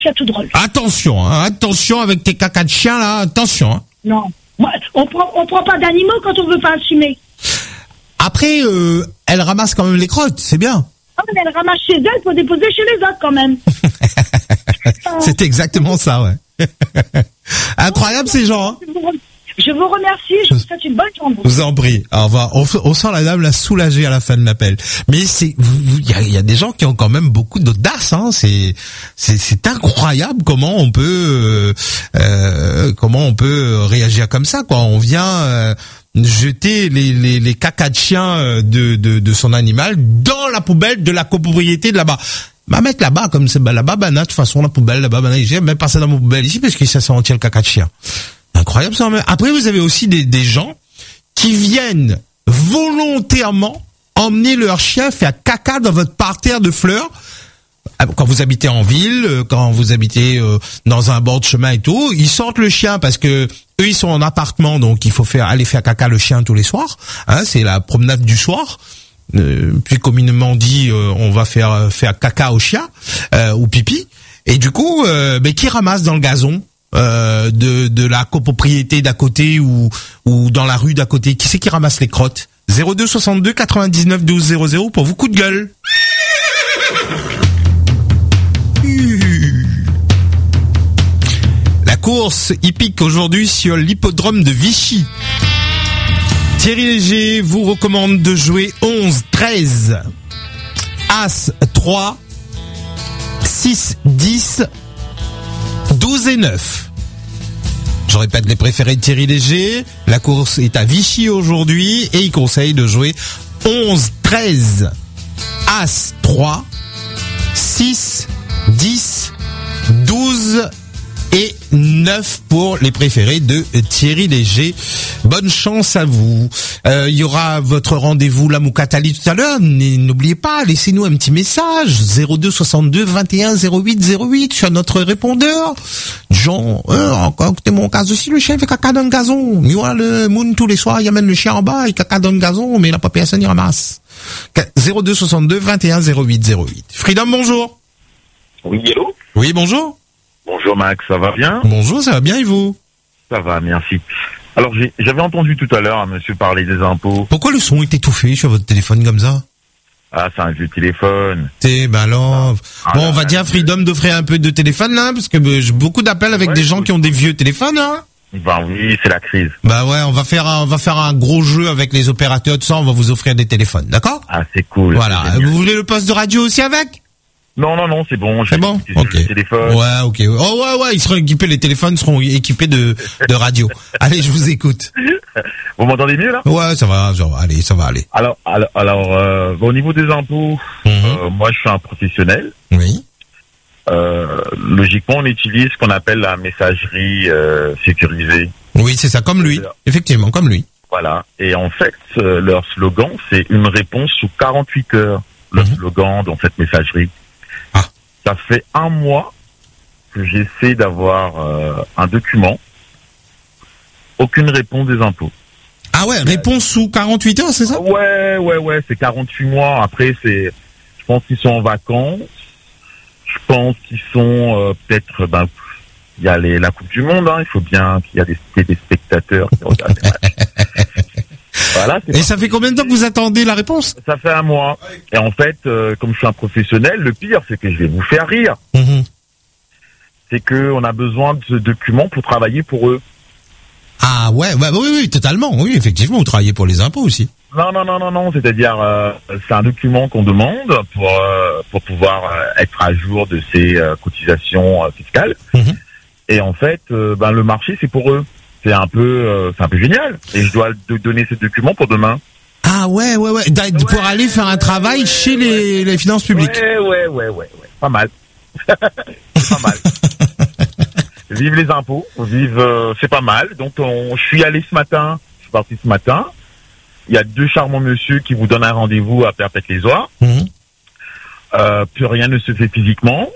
c'est tout drôle. Attention, hein, attention avec tes cacas de chien là, attention. Hein. Non, on prend pas d'animaux quand on veut pas assumer. Après, elle ramasse quand même les crottes, c'est bien. Ah, mais elle ramasse chez elle pour déposer chez les autres quand même. C'est exactement ça, ouais. Incroyable ces gens. Hein. Je vous remercie, je vous souhaite une bonne journée. Je vous en prie. On sent la dame la soulagée à la fin de l'appel. Mais il y a des gens qui ont quand même beaucoup d'audace. Hein. C'est incroyable comment on peut réagir comme ça. Quoi. On vient jeter les cacas de chien de son animal dans la poubelle de la copropriété de là-bas. Bah mettre là-bas comme c'est là-bas, de toute façon la poubelle là-bas, j'ai même passé dans mon poubelle ici parce que ça sentit le caca de chien. Incroyable ça. Après, vous avez aussi des gens qui viennent volontairement emmener leur chien faire caca dans votre parterre de fleurs. Quand vous habitez en ville, quand vous habitez dans un bord de chemin et tout, ils sortent le chien parce que eux ils sont en appartement, donc il faut aller faire caca le chien tous les soirs. Hein, c'est la promenade du soir. Puis communément dit, on va faire caca au chien ou pipi. Et du coup, qui ramasse dans le gazon de la copropriété d'à côté ou dans la rue d'à côté? Qui c'est qui ramasse les crottes? 02 62 99 12 00 pour vos coups de gueule. La course hippique aujourd'hui sur l'hippodrome de Vichy. Thierry Léger vous recommande de jouer 11, 13, As, 3, 6, 10, 12 et 9. Je répète les préférés de Thierry Léger. La course est à Vichy aujourd'hui et il conseille de jouer 11, 13, As, 3, 6, 10, 12 et 9 pour les préférés de Thierry Léger. Bonne chance à vous. Il y aura votre rendez-vous la Moukatali tout à l'heure. N'oubliez pas, laissez-nous un petit message 02 62 21 08 08 sur notre répondeur. Jean, quand c'est mon cas aussi, le chien fait caca dans le gazon. Mais voilà, le moon tous les soirs, il amène le chien en bas, il caca dans le gazon, mais il n'a pas personne, il ramasse. 02 62 21 08 08. Freedom, bonjour. Oui, hello. Oui, bonjour. Bonjour Max, ça va bien? Bonjour, ça va bien et vous? Ça va, merci. Alors j'avais entendu tout à l'heure un monsieur parler des impôts. Pourquoi le son est étouffé sur votre téléphone comme ça? Ah, c'est un vieux téléphone. Alors, on va dire à Freedom d'offrir un peu de téléphone là, parce que j'ai beaucoup d'appels avec des gens qui ont des vieux téléphones, hein. Ben oui, c'est la crise. Bah ouais, on va faire un gros jeu avec les opérateurs, tout ça, on va vous offrir des téléphones, d'accord? Ah, c'est cool. Voilà. Vous voulez le poste de radio aussi avec? Non, c'est bon. C'est bon? Ok. Le téléphone. Ouais, ok. Oh, ouais, ils seront équipés, les téléphones seront équipés de radio. Allez, je vous écoute. Vous m'entendez mieux, là? Ouais, ça va aller. Alors, au niveau des impôts, moi, je suis un professionnel. Oui. Logiquement, on utilise ce qu'on appelle la messagerie, sécurisée. Oui, c'est ça, comme lui. Effectivement, comme lui. Voilà. Et en fait, leur slogan, c'est une réponse sous 48 heures. Le slogan dans cette messagerie. Ça fait 1 mois que j'essaie d'avoir un document. Aucune réponse des impôts. Ah ouais, réponse sous 48 heures, c'est ça? Ouais, c'est 48 mois. Après, je pense qu'ils sont en vacances. Je pense qu'ils sont peut-être, il y a la Coupe du Monde, hein. Il faut bien qu'il y ait des spectateurs qui regardent les matchs. Voilà, et ça fait combien de temps que vous attendez la réponse? Ça fait 1 mois. Et en fait, comme je suis un professionnel, le pire, c'est que je vais vous faire rire. C'est que on a besoin de ce document pour travailler pour eux. Ah ouais, oui, totalement. Oui, effectivement, vous travaillez pour les impôts aussi. Non. C'est-à-dire, c'est un document qu'on demande pour pouvoir être à jour de ses cotisations fiscales. Et en fait, le marché, c'est pour eux. C'est un peu génial. Et je dois donner ce document pour demain. Ah ouais. Pour aller faire un travail chez les finances publiques. Ouais. Pas mal. Pas mal. Vive les impôts. C'est pas mal. Donc, je suis parti ce matin. Il y a 2 charmants monsieur qui vous donnent un rendez-vous à Perpète-les-Oies. Plus rien ne se fait physiquement.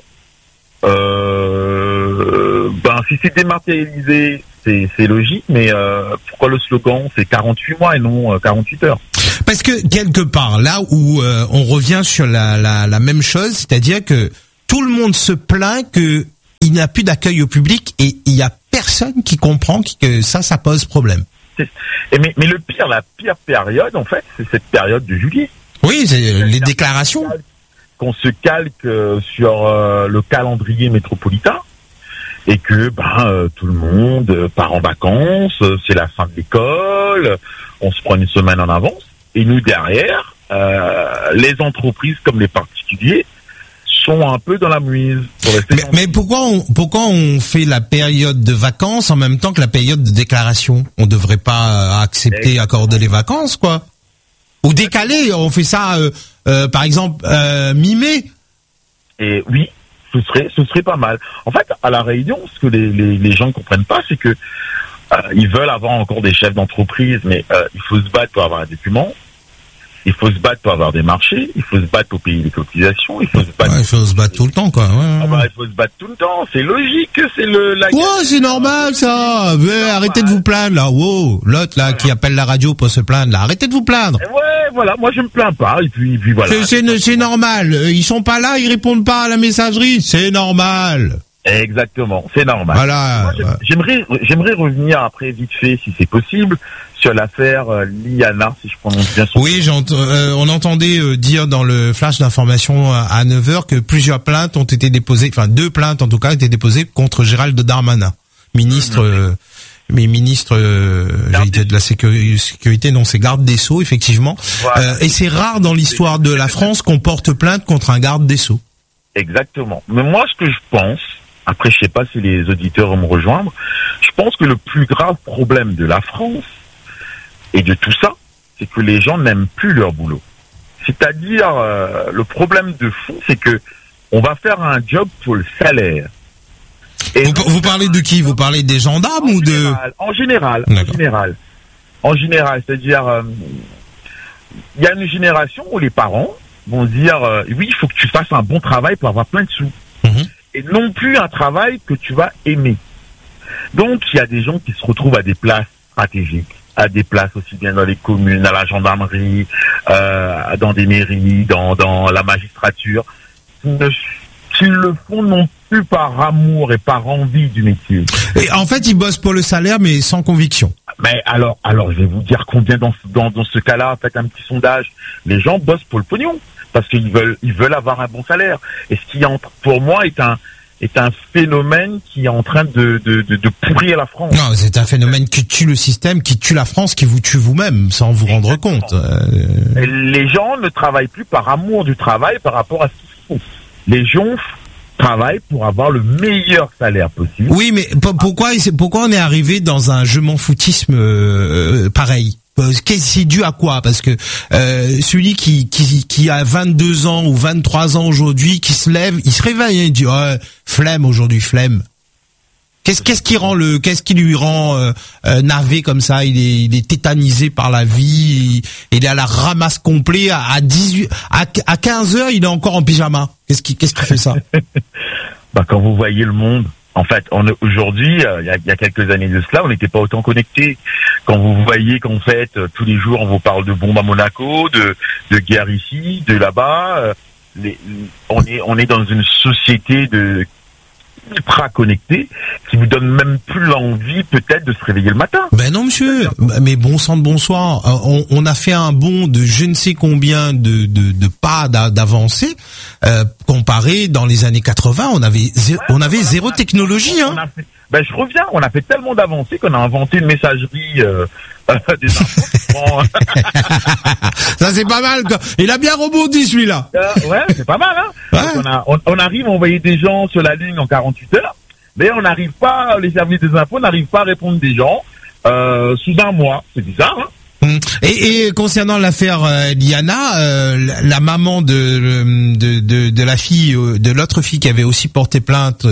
Si c'est dématérialisé, c'est logique, mais pourquoi le slogan c'est 48 mois et non 48 heures? Parce que quelque part, là où on revient sur la même chose, c'est-à-dire que tout le monde se plaint que il n'y a plus d'accueil au public et il y a personne qui comprend que ça pose problème. Mais la pire période, en fait, c'est cette période de juillet. Oui, c'est les déclarations. Qu'on se calque sur le calendrier métropolitain et que tout le monde part en vacances, c'est la fin de l'école, on se prend une semaine en avance. Et nous, derrière, les entreprises comme les particuliers sont un peu dans la mouise. Mais pourquoi on fait la période de vacances en même temps que la période de déclaration? On devrait pas accorder les vacances, quoi. Ou décaler, on fait ça, par exemple, mi-mai. Et oui, ce serait pas mal. En fait, à La Réunion, ce que les gens ne comprennent pas, c'est que ils veulent avoir encore des chefs d'entreprise, mais il faut se battre pour avoir un document. Il faut se battre pour avoir des marchés, il faut se battre pour payer les cotisations, il faut se battre. Ouais, il faut se battre tout le temps, quoi. Ouais. Il faut se battre tout le temps. C'est logique, c'est c'est normal, ça. Arrêtez de vous plaindre, là. Wow. L'autre, là, qui appelle la radio pour se plaindre, là. Arrêtez de vous plaindre. Ouais, voilà. Moi, je me plains pas. Et puis voilà. C'est normal. Ils sont pas là, ils répondent pas à la messagerie. C'est normal. Exactement. C'est normal. Voilà. Moi, j'aimerais revenir après, vite fait, si c'est possible, sur l'affaire Liana, si je prononce bien son nom. Oui, on entendait dire dans le flash d'information à 9h que plusieurs plaintes ont été déposées, enfin 2 plaintes en tout cas ont été déposées contre Gérald Darmanin, ministre de la sécurité, non, c'est garde des Sceaux, effectivement. Voilà. Et c'est rare dans l'histoire de la France qu'on porte plainte contre un garde des Sceaux. Exactement. Mais moi, ce que je pense, après je sais pas si les auditeurs vont me rejoindre, je pense que le plus grave problème de la France, et de tout ça, c'est que les gens n'aiment plus leur boulot. C'est-à-dire, le problème de fond, c'est que on va faire un job pour le salaire. Et vous parlez de qui? Vous parlez des gendarmes ou de... En général, c'est-à-dire, il y a une génération où les parents vont dire, oui, il faut que tu fasses un bon travail pour avoir plein de sous. Et non plus un travail que tu vas aimer. Donc, il y a des gens qui se retrouvent à des places stratégiques, à des places aussi bien dans les communes, à la gendarmerie, dans des mairies, dans la magistrature, qui le font non plus par amour et par envie du métier. Et en fait, ils bossent pour le salaire, mais sans conviction. Mais alors, je vais vous dire combien dans ce cas-là, faites un petit sondage. Les gens bossent pour le pognon, parce qu'ils veulent avoir un bon salaire. Et ce qui, pour moi, est un phénomène qui est en train de pourrir la France. Non, c'est un phénomène qui tue le système, qui tue la France, qui vous tue vous-même, sans vous rendre compte. Les gens ne travaillent plus par amour du travail par rapport à ce qu'ils font. Les gens travaillent pour avoir le meilleur salaire possible. Oui, mais pourquoi on est arrivé dans un je m'en foutisme pareil? C'est dû à quoi? Parce que celui qui a 22 ans ou 23 ans aujourd'hui, qui se lève, il se réveille et il dit flemme aujourd'hui, flemme. Qu'est-ce qui lui rend navé comme ça? Il est tétanisé par la vie, il est à la ramasse complet à 15 heures, il est encore en pyjama. Qu'est-ce qui fait ça? Quand vous voyez le monde, en fait, aujourd'hui, il y a quelques années de cela, on n'était pas autant connectés. Quand vous voyez qu'en fait, tous les jours, on vous parle de bombes à Monaco, de guerre ici, de là-bas, on est dans une société de ultra connecté qui vous donne même plus l'envie peut-être de se réveiller le matin. Ben non monsieur, mais bon sang de bonsoir, on a fait un bond de je ne sais combien de pas d'avancée comparé dans les années 80, on avait zéro technologie je reviens, on a fait tellement d'avancées qu'on a inventé une messagerie des infos. Ça c'est pas mal. Il a bien rebondi celui-là. Ouais, c'est pas mal on arrive à envoyer des gens sur la ligne en 48 heures, mais on n'arrive pas, les services des infos n'arrivent pas à répondre des gens sous un mois. C'est bizarre, Et concernant l'affaire Liana, la maman de la fille, de l'autre fille qui avait aussi porté plainte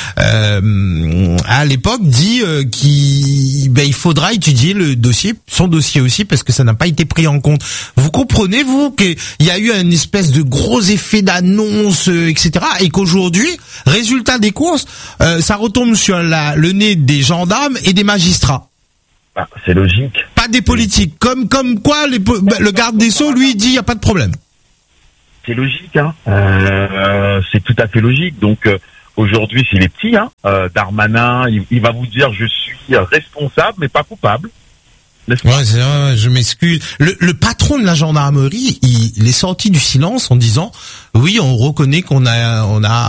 à l'époque, dit il faudra étudier son dossier aussi, parce que ça n'a pas été pris en compte. Vous comprenez, vous, qu'il y a eu une espèce de gros effet d'annonce, etc., et qu'aujourd'hui, résultat des courses, ça retombe sur le nez des gendarmes et des magistrats. C'est logique. Pas des politiques. Comme quoi, le garde des Sceaux, lui, dit il y a pas de problème. C'est logique, c'est tout à fait logique. Donc, Aujourd'hui, c'est les petits, hein. Darmanin, il va vous dire je suis responsable, mais pas coupable. Ouais, c'est vrai, je m'excuse. Le patron de la gendarmerie, il est sorti du silence en disant oui, on reconnaît qu'on n'a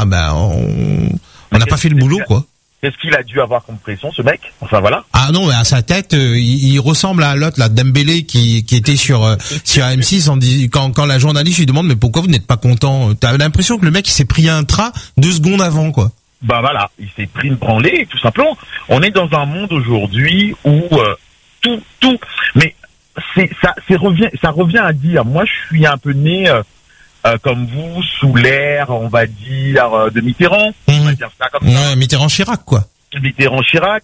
pas fait le boulot, quoi. Qu'est-ce qu'il a dû avoir comme pression, ce mec? Enfin, voilà. Ah non, mais à sa tête, il ressemble à l'autre, là, Dembélé, qui était sur M6 en quand la journaliste lui demande, mais pourquoi vous n'êtes pas content? T'as l'impression que le mec, il s'est pris un train 2 secondes avant, quoi. Bah voilà, il s'est pris une branlée, tout simplement. On est dans un monde aujourd'hui où tout, mais ça revient à dire. Moi, je suis un peu né comme vous, sous l'ère, on va dire, de Mitterrand. On va dire ça comme ça. Ouais, Mitterrand-Chirac, quoi. Mitterrand-Chirac.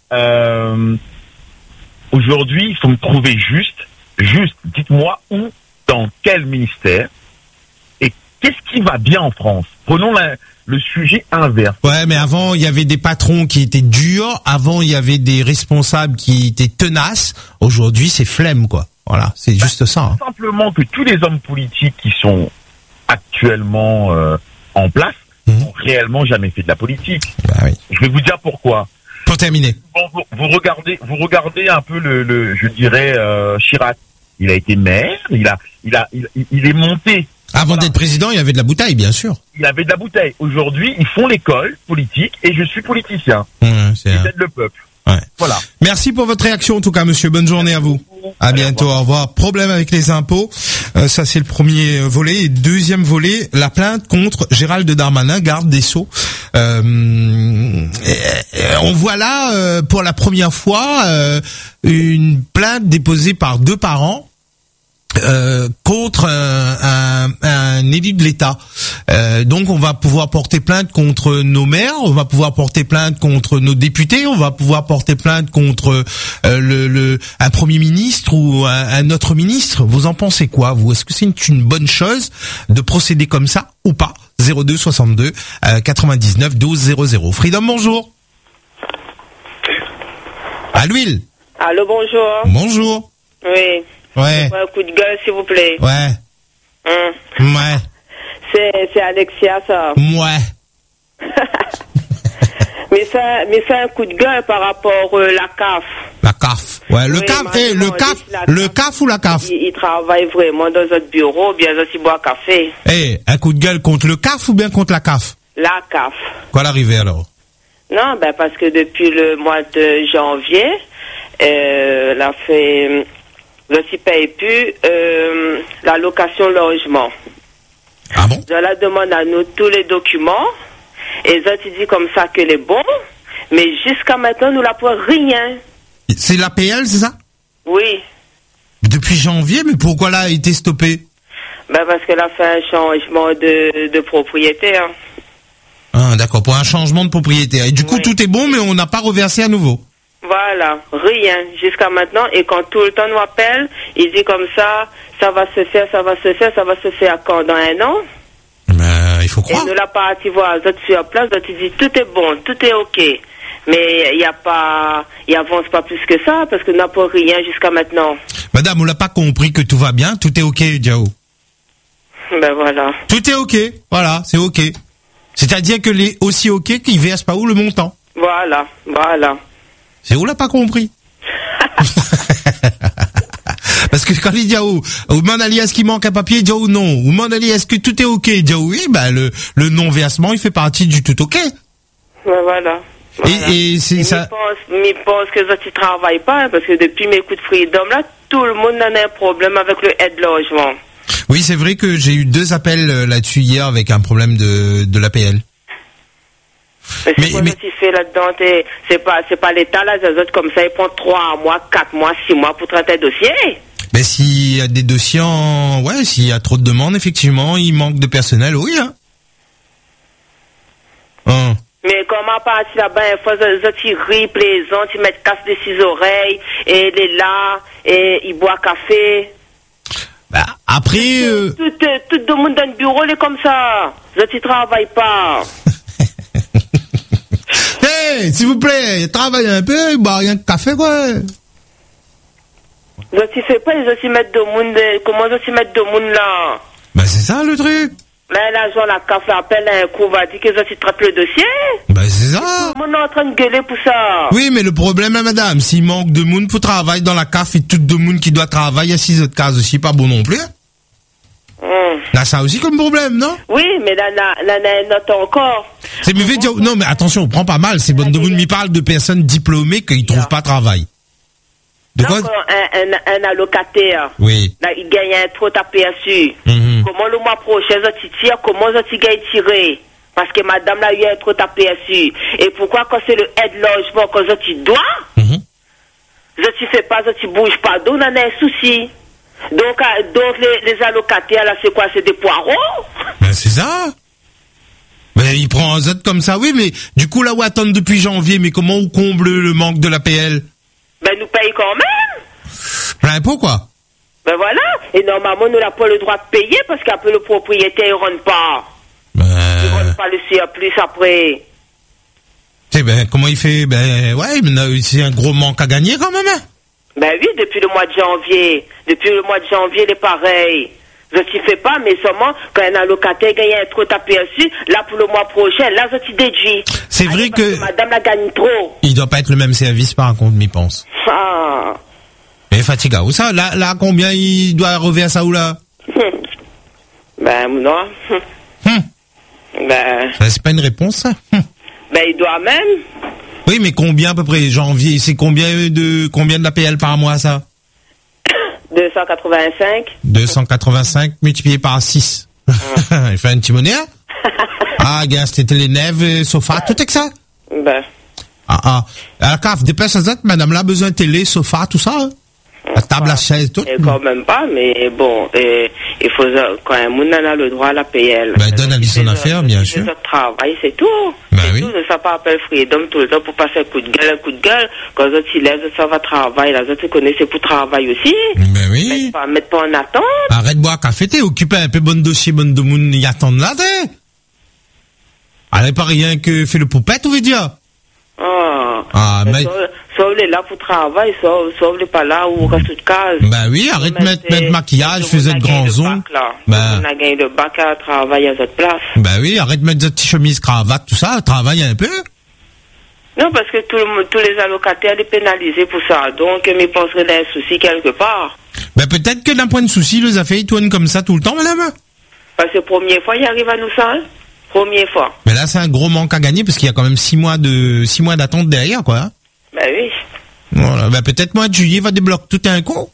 Aujourd'hui, il faut me trouver juste, dites-moi où, dans quel ministère, et qu'est-ce qui va bien en France? Prenons le sujet inverse. Ouais, mais avant, il y avait des patrons qui étaient durs. Avant, il y avait des responsables qui étaient tenaces. Aujourd'hui, c'est flemme, quoi. Voilà, c'est juste ça. Hein. Simplement que tous les hommes politiques qui sont actuellement en place n'ont réellement jamais fait de la politique. Bah oui. Je vais vous dire pourquoi. Pour terminer. Bon, vous regardez un peu je dirais Chirac. Il a été maire, il est monté. Avant d'être président, il y avait de la bouteille, bien sûr. Il avait de la bouteille. Aujourd'hui, ils font l'école politique et je suis politicien. J'aide le peuple. Ouais. Voilà. Merci pour votre réaction, en tout cas, monsieur. Bonne journée à vous. À bientôt. Au revoir. Problème avec les impôts. Ça, c'est le premier volet. Et deuxième volet, la plainte contre Gérald Darmanin, garde des Sceaux. On voit là, pour la première fois, une plainte déposée par 2 parents. Contre un élu de l'État. Donc on va pouvoir porter plainte contre nos maires, on va pouvoir porter plainte contre nos députés, on va pouvoir porter plainte contre un premier ministre ou un autre ministre. Vous en pensez quoi, vous? Est-ce que c'est une bonne chose de procéder comme ça ou pas? 02 62 99 12 00. Freedom, bonjour. À l'huile. Allô, bonjour. Bonjour. Oui. Ouais. Un coup de gueule, s'il vous plaît. Ouais. Ouais. C'est Alexia, ça. Ouais. mais c'est un coup de gueule par rapport à la CAF. La CAF. Ouais, le CAF ou la CAF? Il travaille vraiment dans notre bureau, bien sûr, il boit café. Un coup de gueule contre le CAF ou bien contre la CAF? La CAF. Quoi l'arrivée alors? Non, parce que depuis le mois de janvier, elle a fait... Je ne paye plus la location logement. Ah bon? Je la demande à nous tous les documents. Et je dit comme ça que les bons. Mais jusqu'à maintenant, nous n'avons rien. C'est l'APL, c'est ça? Oui. Depuis janvier, mais pourquoi là a été stoppé? Parce qu'elle a fait un changement de propriétaire. Ah d'accord, pour un changement de propriétaire. Et du coup, tout est bon, mais on n'a pas reversé à nouveau. Voilà, rien jusqu'à maintenant. Et quand tout le temps nous appelle, il dit comme ça, ça va se faire quand? Dans 1 an? Mais il faut croire. Et nous l'a parti voir d'autres sur place, d'autres dit tout est bon, tout est ok. Mais il avance pas plus que ça parce que n'a pas rien jusqu'à maintenant. Madame, on l'a pas compris que tout va bien, tout est ok, Diao. Voilà. Tout est ok, voilà, c'est ok. C'est-à-dire que les aussi ok qu'ils versent pas où le montant. Voilà. C'est où l'a pas compris. Parce que quand il dit au Manali, est-ce qu'il manque un papier, il dit non. Ou Manali, est-ce que tout est ok, il dit oui, le non-versement, il fait partie du tout ok. Voilà. Et c'est ça. Je pense que ça ne travaille pas, parce que depuis mes coups de freedom là, tout le monde en a un problème avec le aide-logement. Oui, c'est vrai que j'ai eu 2 appels là-dessus hier avec un problème de l'APL. Mais tu fais là-dedans, c'est pas l'État là, les autres comme ça, ils prennent 3 mois, 4 mois, 6 mois pour traiter un dossier. Mais s'il y a des dossiers s'il y a trop de demandes, effectivement, il manque de personnel, oui, hein. Mais comment partir là-bas, il faut ils rient, plaisant, ils mettent casse de 6 oreilles, et il est là, et il boit café. Après... Tout le monde dans le bureau, il est comme ça. Ils travaillent pas. Hey, s'il vous plaît, travaillez un peu, bois rien que café, quoi. Je ne sais pas, je mettre de monde, comment je mettre de monde là? C'est ça le truc. Là, l'agent, la CAF appelle un coup, va dire que ça, tu traites le dossier. Ben, c'est ça. Tout le monde est en train de gueuler pour ça. Oui, mais le problème, hein, madame, s'il manque de monde pour travailler dans la CAF et tout de monde qui doit travailler à 6 autres cases aussi, pas bon non plus. Là, ça aussi comme problème, non? Oui, mais là, il note encore. C'est mauvais dire, non, mais attention, on prend pas mal, c'est bon de monde, m'y parle de personnes diplômées qui trouvent pas travail. De quoi? Donc, un allocataire. Oui. Là, il gagne un trop tapé dessus. Comment le mois prochain, ça tire, comment ça gagne tiré? Parce que madame, là, il y a un trop tapé dessus. Et pourquoi, quand c'est le aide-logement, quand ça tu dois, ça tu fais pas, ça tu bouges pas, donc on a un souci. Donc les allocataires, là, c'est quoi? C'est des poireaux? Ben, c'est ça. Ben, il prend un Z comme ça, oui, mais du coup, là où attendre depuis janvier, mais comment on comble le manque de l'APL? Ben, nous paye quand même. Plein pot, quoi. Ben voilà. Et normalement, nous n'avons pas le droit de payer parce qu'après le propriétaire, il ne rentre pas. Il ne rentre pas le surplus après. Tu sais, ben, comment il fait? Ben, ouais, mais c'est un gros manque à gagner quand même, hein? Ben oui, depuis le mois de janvier. Depuis le mois de janvier, il est pareil. Je ne fais pas, mais seulement quand un allocataire gagne un trop aperçu, là pour le mois prochain, là je t'y déduis. C'est vrai que madame la gagne trop. Il doit pas être le même service par contre, m'y pense. Ah. Mais fatigant, où ça? Là, combien il doit revenir ça ou là? Ben non. Ben. Ça, c'est pas une réponse, ça? Ben il doit même. Oui, mais combien à peu près? Janvier, c'est combien de l'APL par mois, ça? 285. 285 multiplié par 6. Il fait un petit monnaie, hein? Ah, gars, c'était les nèves, sofa, tout est que ça? Ben. Ah. Alors, CAF, dépêche à Z, madame là, besoin de télé, sofa, tout ça, hein? La table, la chaise, tout. Et quand même pas, mais bon, il faut quand même, on a le droit à la PL. Ben, donne à lui son affaire, bien sûr. C'est travail, c'est tout. Ben c'est oui. tout, ça pas appel freedom tout le temps pour passer un coup de gueule. Quand tu lèves, ça va travailler, là, tu connais, c'est pour travail aussi. Ben oui. Mettre pas en attente. Arrête de boire café, t'es occupé un peu, bon dossier, bon de moun, y attendre là, t'es. Allez, pas rien que fait le poupette, on veut dire. Ah, mais. Sauf les là pour travail, sauf les pas là où on reste toute case. Ben oui, arrête de mettre maquillage, faisais de grands ongles. Ben. On a gagné le bac à travailler à cette place. Ben oui, arrête de mettre des petites chemises, cravate, tout ça, travaille un peu. Non, parce que tous les allocataires les pénalisés pour ça. Donc, je penserais d'un souci quelque part. Ben peut-être que d'un point de souci, les affaires, ils tournent comme ça tout le temps, madame. Parce que première fois, il arrive à nous ça, hein? Première fois. Mais là, c'est un gros manque à gagner parce qu'il y a quand même 6 mois d'attente derrière, quoi. Ben oui. Voilà. Ben peut-être mois de juillet va débloquer tout un coup.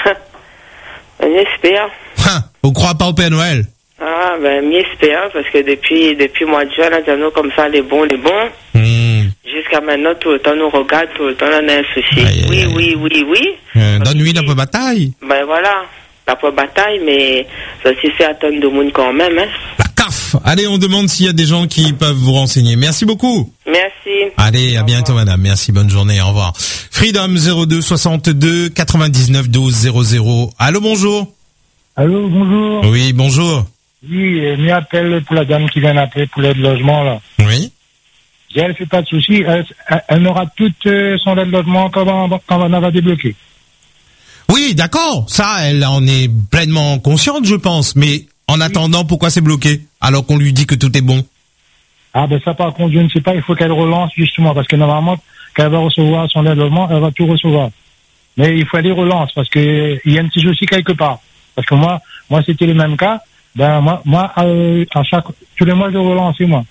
J'espère. On croit pas au Père Noël. Ah, ben, j'espère, parce que depuis mois de juin, là, comme ça, les bons. Jusqu'à maintenant, tout le temps, nous regarde, tout le temps, on a un souci. Oui. Donne-lui la peu bataille. Ben voilà, la peu bataille, mais ça aussi fait attendre de monde quand même, hein. La CAF. Allez, on demande s'il y a des gens qui peuvent vous renseigner. Merci beaucoup. Merci. Allez, à bientôt, madame. Merci, bonne journée, au revoir. Freedom 02 62 99 12 00. Allô, bonjour. Allô, bonjour. Oui, bonjour. Oui, m'y appelle pour la dame qui vient d'appeler pour l'aide logement, là. Oui. Elle ne fait pas de souci, elle aura toute son aide logement quand on va débloquer. Oui, d'accord. Ça, elle en est pleinement consciente, je pense. Mais en attendant, pourquoi c'est bloqué? Alors qu'on lui dit que tout est bon. Ah, ben ça, par contre, je ne sais pas, il faut qu'elle relance, justement, parce que normalement, quand elle va recevoir son aide logement, elle va tout recevoir. Mais il faut aller relance, parce que il y a un petit souci quelque part. Parce que moi, c'était le même cas. Ben, moi, tous les mois, je relance, moi.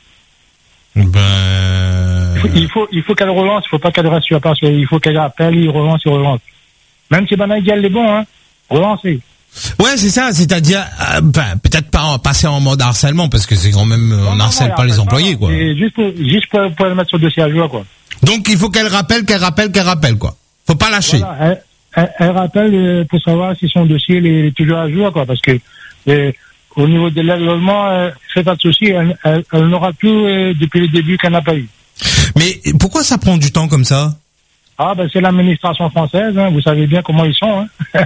Ben. Il faut qu'elle relance, il faut pas qu'elle reste sur place, il faut qu'elle appelle, il relance. Même si Banay elle est bon, hein. Relancer. Ouais, c'est ça, c'est-à-dire, peut-être pas passer en mode harcèlement, parce que c'est quand même, on harcèle pas les employés, quoi. Juste pour le mettre sur le dossier à jour, quoi. Donc, il faut qu'elle rappelle, quoi. Faut pas lâcher. Voilà, elle rappelle pour savoir si son dossier est toujours à jour, quoi, parce que, au niveau de l'aide logement, c'est pas de souci, elle n'aura tout depuis le début qu'elle n'a pas eu. Mais pourquoi ça prend du temps comme ça? Ah, ben c'est l'administration française, hein, vous savez bien comment ils sont, hein.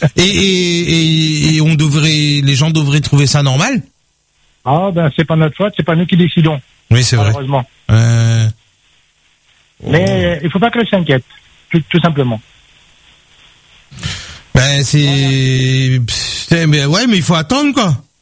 et les gens devraient trouver ça normal? Ah, ben c'est pas notre faute, c'est pas nous qui décidons. Oui, c'est vrai. Malheureusement. Mais il faut pas qu'elle s'inquiète, tout simplement. Ben mais il faut attendre, quoi.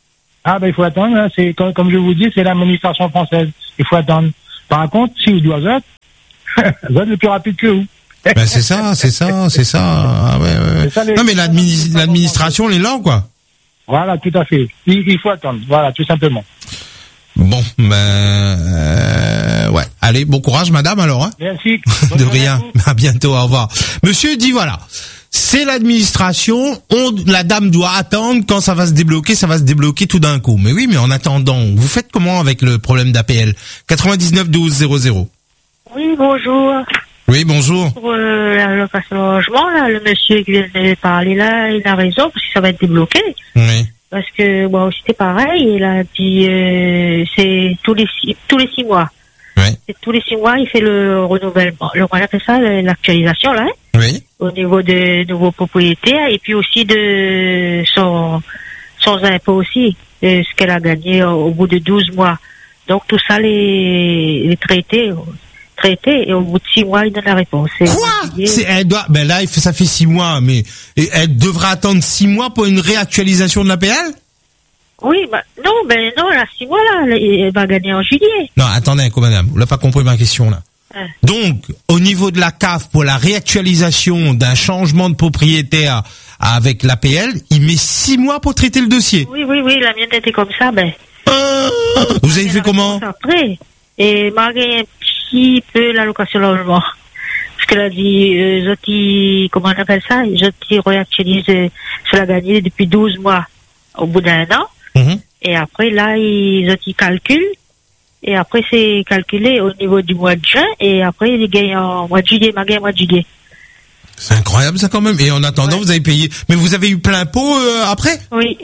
Ah, ben, il faut attendre, hein. C'est, comme je vous dis, c'est l'administration française. Il faut attendre. Par contre, si vous doivent être, vous êtes le plus rapide que vous. Ben, c'est ça. Ah, ouais. Ça, non, mais l'administration, elle est là, quoi. Voilà, tout à fait. Il faut attendre. Voilà, tout simplement. Bon, ouais. Allez, bon courage, madame, alors, hein. Merci. De rien. À bientôt, au revoir. Monsieur dit, voilà. C'est l'administration, la dame doit attendre, quand ça va se débloquer tout d'un coup. Mais oui, mais en attendant, vous faites comment avec le problème d'APL? 99 12 00. Oui, bonjour. Oui, bonjour. Pour la location logement, là, le monsieur qui vient de parler là, il a raison, parce que ça va être débloqué. Oui. Parce que moi aussi c'était pareil, il a dit c'est tous les 6 mois. Oui. C'est tous les 6 mois, il fait le renouvellement. On appelle ça l'actualisation là. Oui. Au niveau de nouveaux propriétaires et puis aussi de son impôt aussi, ce qu'elle a gagné au bout de 12 mois. Donc tout ça les traités et au bout de 6 mois il donne la réponse. Quoi? Elle doit, ben là ça fait 6 mois, mais elle devra attendre 6 mois pour une réactualisation de l'APL? Oui, non, là 6 mois là, elle va gagner en juillet. Non, attendez, madame, vous n'avez pas compris ma question là. Donc, au niveau de la CAF, pour la réactualisation d'un changement de propriétaire avec l'APL, il met 6 mois pour traiter le dossier. Oui, la mienne était comme ça, ben. Vous avez fait comment? Après, et malgré un petit peu l'allocation logement. Parce qu'elle a dit, comment on appelle ça? Je réactualise, cela gagné depuis 12 mois, au bout d'un an. Mm-hmm. Et après, là, ils calculent. Et après, c'est calculé au niveau du mois de juin. Et après, ils gagnent en mois de juillet, C'est incroyable, ça, quand même. Et en attendant, vous avez payé. Mais vous avez eu plein pot, après? Oui.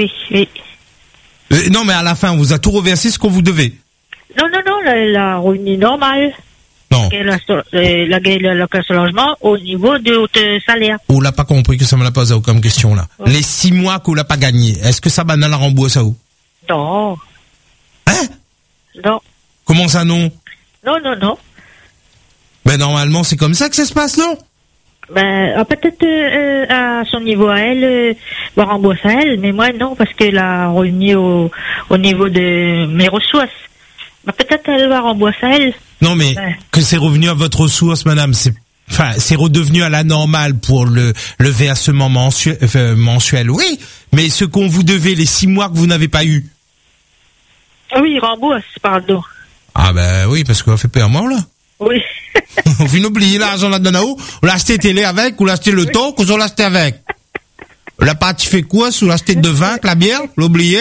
Non, mais à la fin, on vous a tout reversé ce qu'on vous devait. Non, la revenu normal. Non. La location logement au niveau de votre salaire. On l'a pas compris que ça me l'a posé comme question, là. Ouais. Les 6 mois qu'on l'a pas gagné, est-ce que ça, la rembourse à où? Non. Hein? Non. Comment ça, non? Non. Ben, normalement, c'est comme ça que ça se passe, non? Ben, peut-être à son niveau à elle, va rembourser à elle, mais moi non, parce qu'elle a revenu au niveau de mes ressources. Ben, peut-être elle va rembourser à elle. Non, mais que c'est revenu à votre ressource, madame, c'est redevenu à la normale pour le versement mensuel, oui, mais ce qu'on vous devait, les 6 mois que vous n'avez pas eu. Oui, rembourse, pardon. Ah ben oui, parce qu'on fait payer à moi, là. Oui. On vient d'oublier l'argent là-dedans où? On l'a acheté télé avec, ou l'a acheté le temps, qu'on l'a acheté avec. On l'a pas fait quoi, ou l'a acheté de vin, la bière, l'oublié.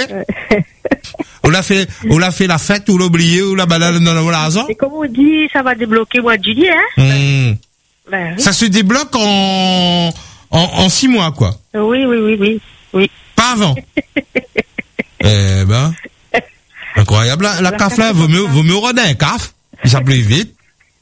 On l'a fait la fête, ou l'oublié, ou la banane dans l'argent. Et comme on dit, ça va débloquer au mois de juillet, hein? Ben, oui. Ça se débloque en 6 mois, quoi. Oui. Pas avant. Eh ben. Incroyable. La CAF, là, vaut mieux redonner un CAF. Ça plaît vite.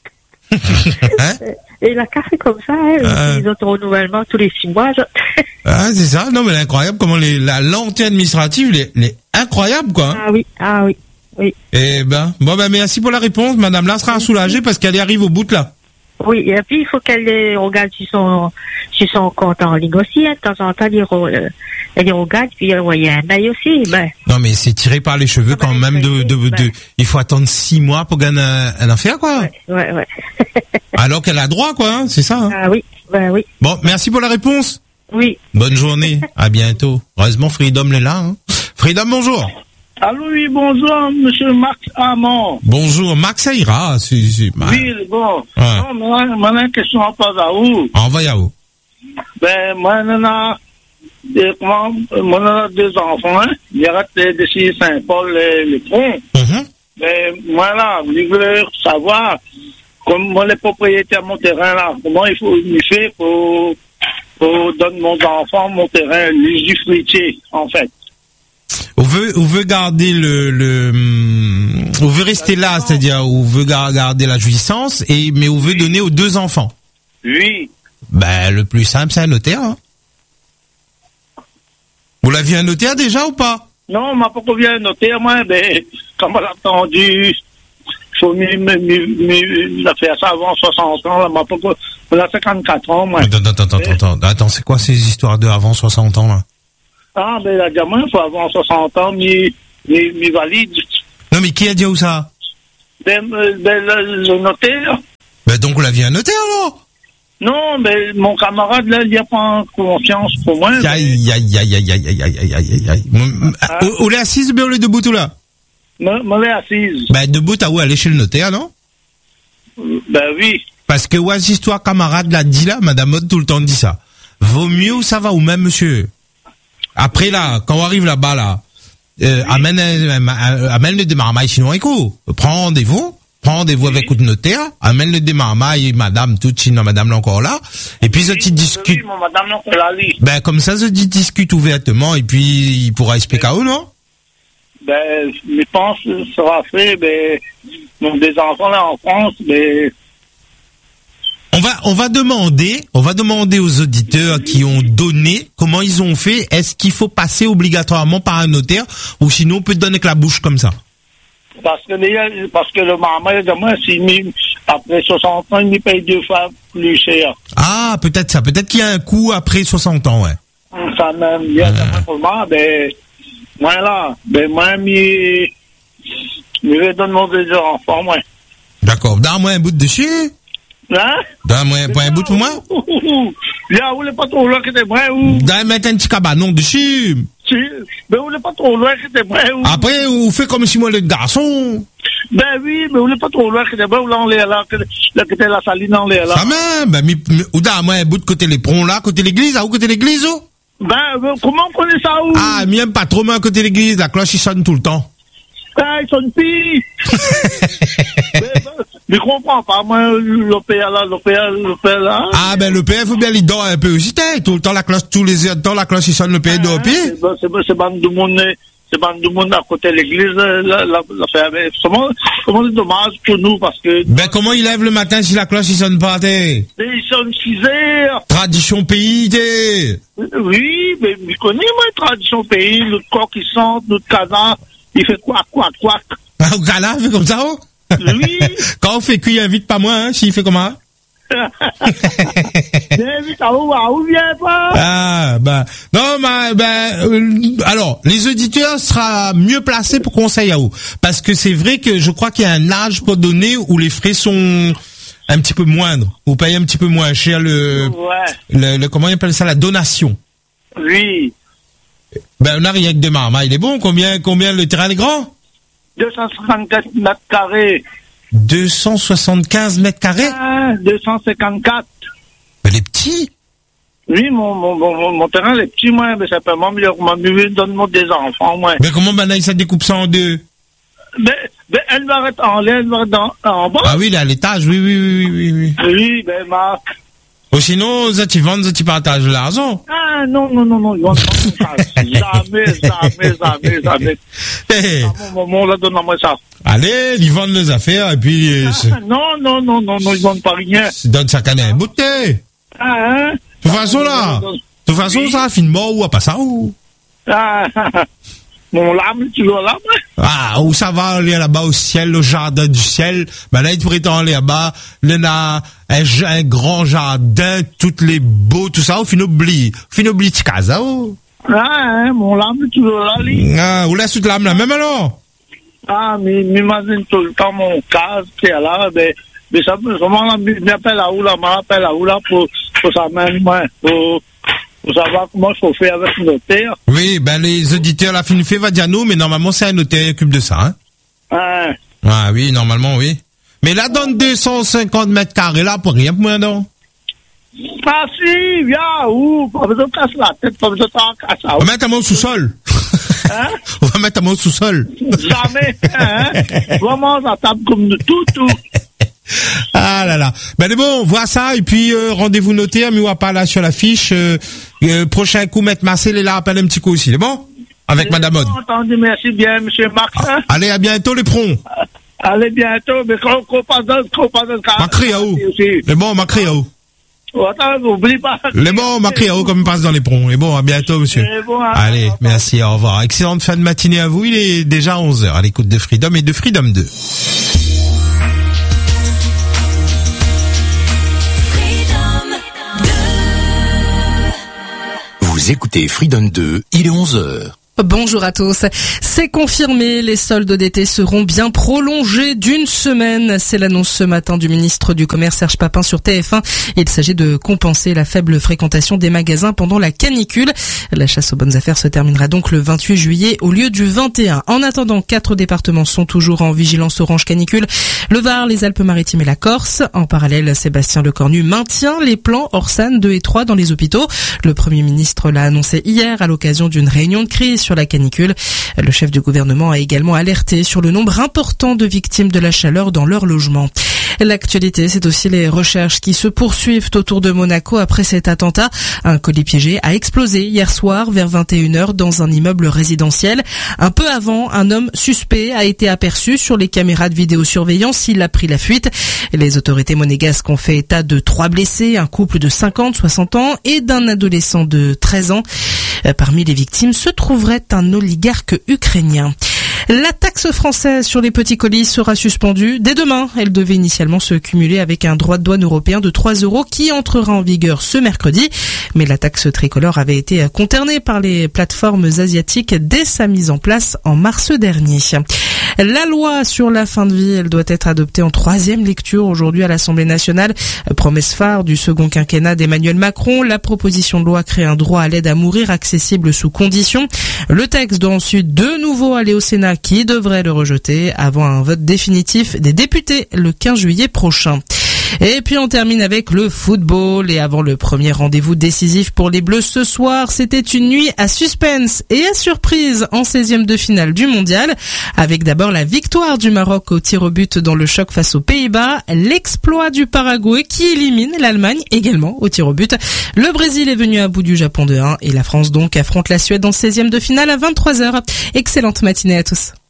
Hein? Et la CAF est comme ça, ils ont un renouvellement tous les 6 mois. Ah, c'est ça. Non, mais c'est incroyable comment la lenteur administrative, est incroyable, quoi. Ah oui. Eh ben, merci pour la réponse. Madame là sera soulagée parce qu'elle y arrive au bout de là. Oui, et puis il faut qu'elle regarde sur son compte en ligne aussi, hein. De temps en temps, elle regarde, puis elle envoie un mail aussi. Ben. Non, mais c'est tiré par les cheveux quand même il faut attendre 6 mois pour gagner un affaire, quoi. Ouais. Alors qu'elle a droit, quoi, hein, c'est ça, hein. Ah oui, oui. Bon, merci pour la réponse. Oui. Bonne journée. À bientôt. Heureusement, Freedom est là, hein. Freedom, bonjour. Allô, oui, bonjour, monsieur Max Hamon. Bonjour, Max, ça ira. Oui, bon. Ouais. Non, moi, une question à poser à vous. Envoie à où? Ben, moi, on a 2 enfants, hein. Il reste de Saint-Paul, les ponts. Ben, moi, là, je voulais savoir comment les propriétaires de mon terrain, là, comment il fait pour donner mon enfant mon terrain, l'usufruitier, en fait. On veut garder on veut rester là, c'est-à-dire on veut garder la jouissance mais on veut donner aux 2 enfants. Oui. Ben le plus simple c'est un notaire. Hein. Vous l'aviez un notaire déjà ou pas? Non, on m'a pas convié un notaire, moi, ben comme on l'a attendu, faut mieux faire ça avant 60 ans, là, on a 54 ans, moi. Attends, c'est quoi ces histoires de avant 60 ans là? Ah, ben, la gamin, il faut avoir 60 ans, mi-valide. Non, mais qui a dit où ça? Le notaire. Ben, donc, on l'a vu un notaire, alors? Non, mais mon camarade, là, il n'y a pas confiance pour moi. Aïe. On est assise ou bien on est debout tout là? On est assise. Ben, debout, t'as où aller chez le notaire, non? Ben oui. Parce que, ouais, si toi, camarade, l'a dit là, Madame Mode, tout le temps dit ça. Vaut mieux ou ça va, ou même, monsieur? Après, là, quand on arrive là-bas, là, amène le démarrage chinois, écoute. Prends rendez-vous avec le notaire, amène le démarrage, madame, tout chinois, madame là encore là, et puis, ça, tu discutes. Oui, madame là, on l'a dit. Ben, comme ça, discute ouvertement, et puis, il pourra expliquer à eux, non? Ben, je pense que ça sera fait, ben, donc des enfants là en France, ben. On va demander aux auditeurs qui ont donné comment ils ont fait. Est-ce qu'il faut passer obligatoirement par un notaire ou sinon on peut te donner que la bouche comme ça? Parce que le maman de moi, après 60 ans, il me paye 2 fois plus cher. Ah, peut-être ça. Peut-être qu'il y a un coût après 60 ans, ouais. Ça même, il y a pour moi, ben, voilà, ben, moi, je vais donner des enfants, moi. D'accord. Donne-moi un bout de dessus. Hein? Donne-moi un bout pour moi. Là, vous n'êtes pas trop loin que t'es vrai, ou? Donne-moi un petit cabanon dessus. Mais vous n'êtes pas trop loin que t'es vrai, ou? Après, vous faites comme si moi, le garçon. Ben oui, mais vous n'êtes pas trop loin que t'es vrai, ou là, on est là, que t'es la saline, on est là. Ça même, ben, ou donne-moi un bout de côté l'éperon là, côté l'église, à où côté l'église, oh? Ben, comment on connaît ça, ou? Ah, même pas trop, mais à côté l'église, la cloche, il sonne tout le temps. Ah, ils sonne pis! Mais je comprends pas, moi, l'OPA là. Ah, ben, le père, faut bien il dort un peu aussi, tout le temps, la cloche, tous les heures de temps, la cloche, il sonne, le père dort pis. C'est bande de monde à côté de l'église, comment c'est dommage pour nous, parce que. Ben, comment il lève le matin si la cloche, il sonne pas, ils sonnent 6 heures. Tradition pays, Oui, mais je connais, moi, tradition pays, notre corps qui sent, notre canard, il fait quoi. Ah, au canard, il fait comme ça, oh? Oui. Quand on fait cuire, invite pas moi, hein, s'il fait comment? Invite à où vient pas? Ah, ben, non, alors, les auditeurs sera mieux placés pour conseiller à où? Parce que c'est vrai que je crois qu'il y a un âge pour donner où les frais sont un petit peu moindres. Vous payez un petit peu moins cher comment on appelle ça, la donation. Oui. Ben, on a rien que de marma, il est bon. Combien le terrain est grand? 254 mètres carrés. 275 mètres carrés? 254. Mais les petits? Oui, mon terrain, les petits, moi, mais simplement, mieux donne-moi des enfants, moi. Mais comment maintenant ça découpe ça en deux? Mais elle va être en l'air, elle va être en bas. Ah oui, là, à l'étage, oui. Oui, ben, Marc. Ou sinon, tu vends, tu partages l'argent. Ah, non, ils vont pas jamais. Hey. On la donne à moi ça. Allez, ils vendent les affaires, et puis... non, ils vendent pas rien. Donne chaque année un bout de thé. Ah, hein? De toute façon, ça va finement, ou à pas ça, ou... Ah, mon lame, tu vois là, moi? Ah, où ça va aller là-bas au ciel, au jardin du ciel. Ben là, il pourrait aller là-bas. Là, on a un grand jardin, toutes les beaux, tout ça. Au fin oublie casa, oh. Ah, hein, mon lame, tu vois là, lui. Ah, où laisse toute l'âme là, même alors? Ah, mais m'imagine tout le temps mon cas, qui est là, mais ça m'appelle à où là, pour ça même, moi, pour savoir comment il faut faire avec le notaire. Oui, ben les auditeurs, la fin fait va dire nous, mais normalement c'est un notaire qui occupe de ça, hein. Ah oui, normalement oui. Mais là, dans 250 mètres carrés là, pour rien pour moi, non? Ah si, viens, où? Pas besoin de casser la tête, pas besoin de casser la tête. On va mettre ta main au sous-sol. Hein? On va mettre ta main au sous-sol. Jamais, hein? Vraiment, à table comme de tout. Ah là là. Ben bon, vois ça, et puis rendez-vous noté, mais on va pas là sur la fiche. Prochain coup, Maître Marcel est là, appelle un petit coup aussi, c'est bon? Avec Madame Mode. Entendu, merci bien, monsieur Marc. Allez, à bientôt les prongs. Allez, bientôt, mais qu'on passe dans le cas. Macri à où? C'est bon, Macri à où? Attends, n'oublie pas. Les bons, Macri à où, comme il passe dans les prongs. Et bon, à bientôt, monsieur. Bon, allez, merci, au revoir. Excellente fin de matinée à vous, il est déjà 11h à l'écoute de Freedom et de Freedom 2. Vous écoutez Freedom 2, il est 11h. Bonjour à tous. C'est confirmé, les soldes d'été seront bien prolongés d'une semaine. C'est l'annonce ce matin du ministre du Commerce Serge Papin sur TF1. Il s'agit de compenser la faible fréquentation des magasins pendant la canicule. La chasse aux bonnes affaires se terminera donc le 28 juillet au lieu du 21. En attendant, 4 départements sont toujours en vigilance orange canicule. Le Var, les Alpes-Maritimes et la Corse. En parallèle, Sébastien Lecornu maintient les plans Orsan 2 et 3 dans les hôpitaux. Le Premier ministre l'a annoncé hier à l'occasion d'une réunion de crise sur la canicule. Le chef du gouvernement a également alerté sur le nombre important de victimes de la chaleur dans leur logement. L'actualité, c'est aussi les recherches qui se poursuivent autour de Monaco après cet attentat. Un colis piégé a explosé hier soir vers 21h dans un immeuble résidentiel. Un peu avant, un homme suspect a été aperçu sur les caméras de vidéosurveillance. Il a pris la fuite. Les autorités monégasques ont fait état de 3 blessés, un couple de 50, 60 ans et d'un adolescent de 13 ans. Parmi les victimes se trouverait un oligarque ukrainien. La taxe française sur les petits colis sera suspendue dès demain. Elle devait initialement se cumuler avec un droit de douane européen de 3 € qui entrera en vigueur ce mercredi. Mais la taxe tricolore avait été conternée par les plateformes asiatiques dès sa mise en place en mars dernier. La loi sur la fin de vie, elle doit être adoptée en 3e lecture aujourd'hui à l'Assemblée nationale. Promesse phare du second quinquennat d'Emmanuel Macron, la proposition de loi crée un droit à l'aide à mourir accessible sous conditions. Le texte doit ensuite de nouveau aller au Sénat qui devrait le rejeter avant un vote définitif des députés le 15 juillet prochain. Et puis on termine avec le football et avant le premier rendez-vous décisif pour les Bleus ce soir, c'était une nuit à suspense et à surprise en 16e de finale du mondial avec d'abord la victoire du Maroc au tir au but dans le choc face aux Pays-Bas, l'exploit du Paraguay qui élimine l'Allemagne également au tir au but. Le Brésil est venu à bout du Japon 2-1 et la France donc affronte la Suède en 16e de finale à 23h. Excellente matinée à tous.